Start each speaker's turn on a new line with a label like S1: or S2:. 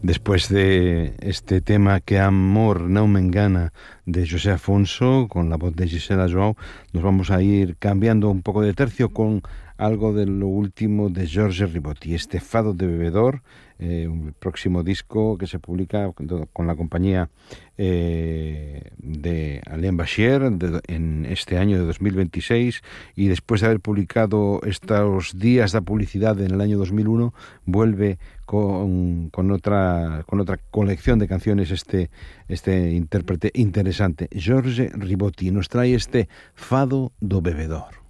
S1: Después de este tema Que amor no me engana de José Afonso, con la voz de Gisela Joao, nos vamos a ir cambiando un poco de tercio con algo de lo último de Jorge Ribotti, este Fado de bebedor, un próximo disco que se publica con la compañía de Alain Bashir en este año de 2026, y después de haber publicado estos días de publicidad en el año 2001, vuelve con otra colección de canciones este intérprete interesante. Jorge Ribotti nos trae este Fado do bebedor.